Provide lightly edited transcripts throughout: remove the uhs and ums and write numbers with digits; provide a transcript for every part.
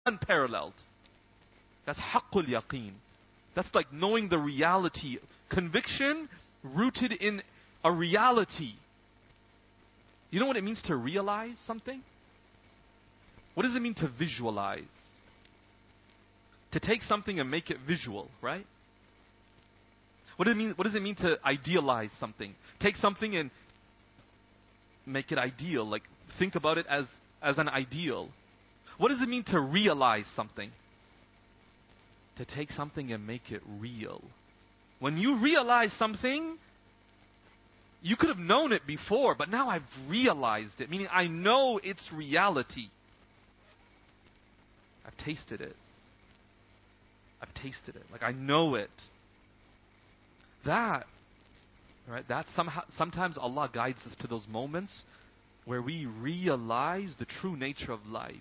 unparalleled. That's haqqul yaqeen. That's like knowing the reality. Conviction rooted in a reality. You know what it means to realize something? What does it mean to visualize? To take something and make it visual, right? What does it mean to idealize something? Take something and make it ideal. Like, think about it as an ideal. What does it mean to realize something? To take something and make it real. When you realize something, you could have known it before, but now I've realized it. Meaning I know its reality. I've tasted it. Like I know it. That, right? That sometimes Allah guides us to those moments where we realize the true nature of life.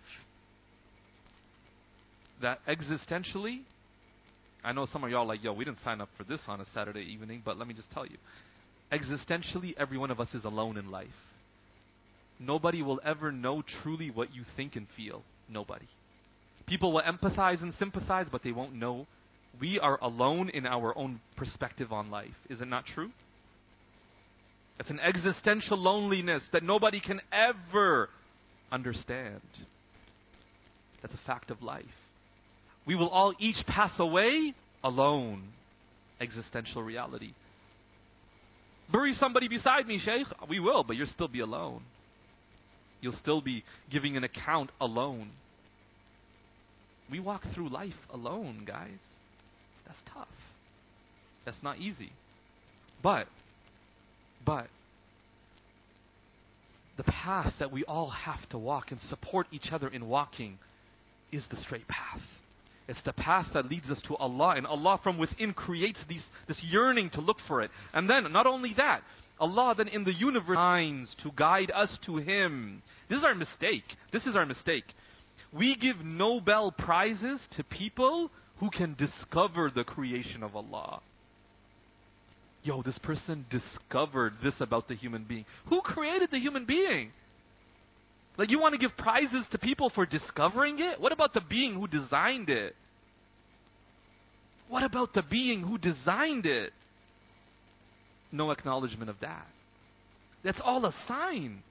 That existentially, I know some of y'all are like, yo, we didn't sign up for this on a Saturday evening, but let me just tell you. Existentially, every one of us is alone in life. Nobody will ever know truly what you think and feel. Nobody. People will empathize and sympathize, but they won't know. We are alone in our own perspective on life. Is it not true? It's an existential loneliness that nobody can ever understand. That's a fact of life. We will all each pass away alone. Existential reality. Bury somebody beside me, Shaykh. We will, but you'll still be alone. You'll still be giving an account alone. We walk through life alone, guys. That's tough. That's not easy. But the path that we all have to walk and support each other in walking is the straight path. It's the path that leads us to Allah, and Allah from within creates this yearning to look for it. And then, not only that, Allah then in the universe finds to guide us to Him. This is our mistake. We give Nobel Prizes to people who can discover the creation of Allah. Yo, this person discovered this about the human being. Who created the human being? Like, you want to give prizes to people for discovering it? What about the being who designed it? No acknowledgement of that. That's all a sign.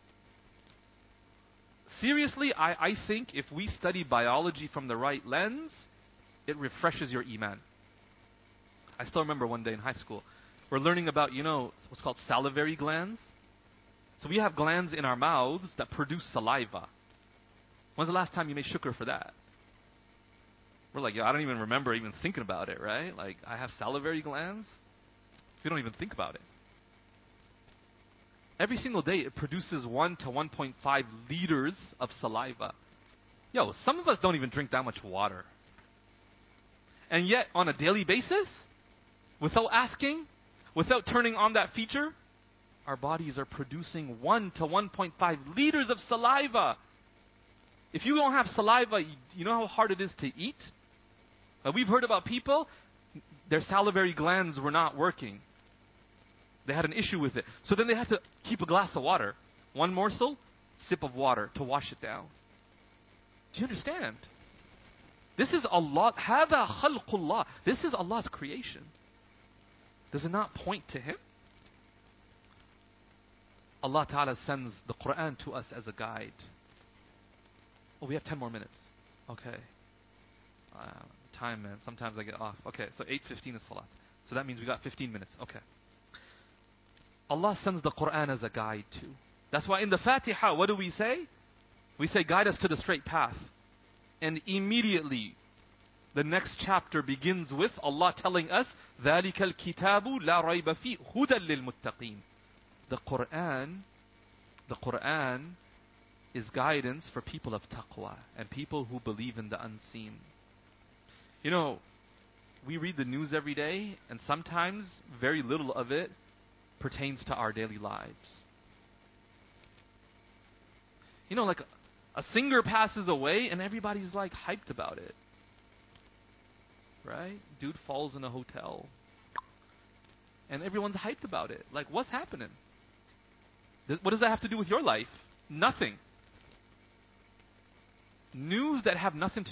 Seriously, I think if we study biology from the right lens, it refreshes your iman. I still remember one day in high school, we're learning about, what's called salivary glands. So we have glands in our mouths that produce saliva. When's the last time you made shukr for that? We're like, I don't even remember even thinking about it, right? Like, I have salivary glands? We don't even think about it. Every single day it produces 1 to 1.5 liters of saliva. Yo, some of us don't even drink that much water. And yet, on a daily basis, without asking, without turning on that feature, our bodies are producing 1 to 1.5 liters of saliva. If you don't have saliva, you know how hard it is to eat? We've heard about people, their salivary glands were not working. They had an issue with it. So then they had to keep a glass of water. One morsel, sip of water to wash it down. Do you understand? This is Allah. هَذَا خَلْقُ اللَّهِ. This is Allah's creation. Does it not point to Him? Allah Ta'ala sends the Quran to us as a guide. Oh, we have 10 more minutes. Okay. Time, man. Sometimes I get off. Okay, so 8:15 is Salat. So that means we got 15 minutes. Okay. Allah sends the Quran as a guide too. That's why in the Fatiha, what do we say? We say, guide us to the straight path. And immediately, the next chapter begins with Allah telling us, ذَلِكَ الْكِتَابُ لَا رَيْبَ فِيهِ هُدًى لِلْمُتَّقِينَ. The Quran is guidance for people of taqwa and people who believe in the unseen. We read the news every day, and sometimes very little of it pertains to our daily lives. Like a singer passes away and everybody's like hyped about it. Right? Dude falls in a hotel. And everyone's hyped about it. Like, what's happening? What does that have to do with your life? Nothing. news that have nothing to